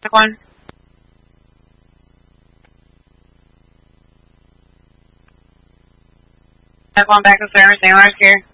Traffic 1. Traffic 1 back to service, St. Lawrence here.